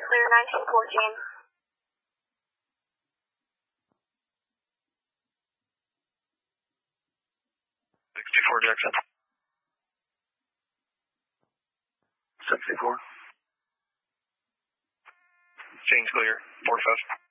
clear 1914. 64 Jackson. 64. Change clear. 45.